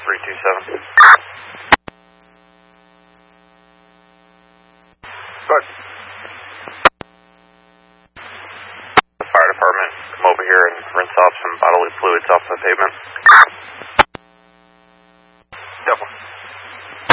327. Good. The fire department, come over here and rinse off some bodily fluids off the pavement.